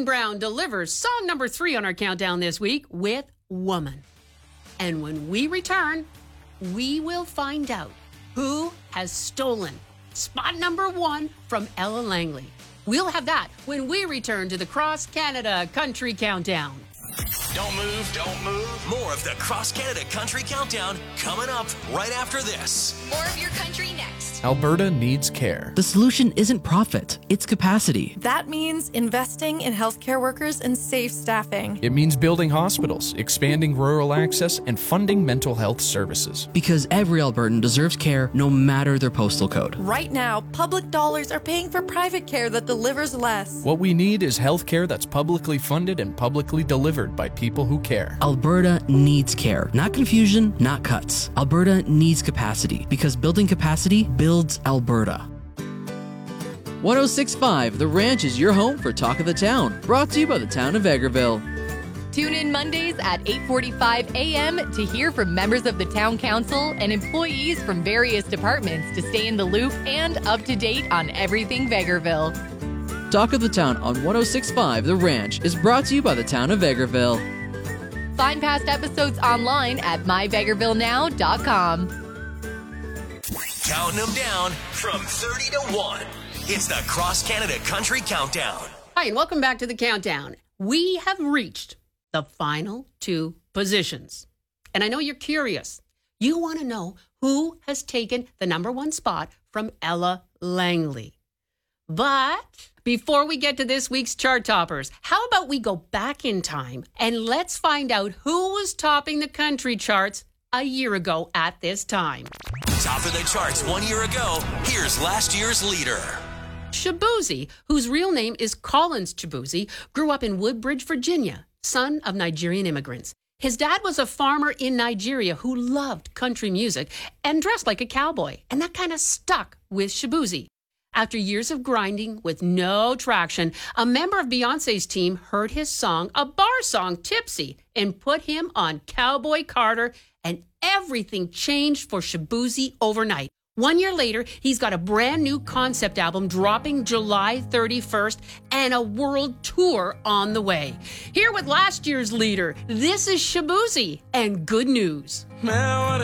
Brown delivers song number 3 on our countdown this week with Woman. And when we return, we will find out who has stolen spot number 1 from Ella Langley. We'll have that when we return to the Cross Canada Country Countdown. Don't move, don't move. More of the Cross Canada Country Countdown coming up right after this. More of your country next. Alberta needs care. The solution isn't profit, it's capacity. That means investing in healthcare workers and safe staffing. It means building hospitals, expanding rural access, and funding mental health services. Because every Albertan deserves care no matter their postal code. Right now, public dollars are paying for private care that delivers less. What we need is health care that's publicly funded and publicly delivered by people who care. Alberta needs care. Not confusion, not cuts. Alberta needs capacity, because building capacity builds Alberta. 106.5 The Ranch is your home for Talk of the Town, brought to you by the town of Vegreville. Tune in Mondays at 8:45 a.m. to hear from members of the Town Council and employees from various departments to stay in the loop and up to date on everything Vegreville. Talk of the Town on 106.5 The Ranch is brought to you by the town of Vegreville. Find past episodes online at myvegrevillenow.com. Counting them down from 30 to 1. It's the Cross Canada Country Countdown. Hi, and welcome back to the Countdown. We have reached the final 2 positions. And I know you're curious. You want to know who has taken the number 1 spot from Ella Langley. But before we get to this week's chart toppers, how about we go back in time and let's find out who was topping the country charts a year ago at this time. Top of the charts 1 year ago, here's last year's leader. Shaboozey, whose real name is Collins Chibueze, grew up in Woodbridge, Virginia, son of Nigerian immigrants. His dad was a farmer in Nigeria who loved country music and dressed like a cowboy, and that kind of stuck with Shaboozey. After years of grinding with no traction, a member of Beyonce's team heard his song, a bar song, Tipsy, and put him on Cowboy Carter, and everything changed for Shaboozey overnight. 1 year later, he's got a brand new concept album dropping July 31st and a world tour on the way. Here with last year's leader, this is Shaboozey and Good News. Man,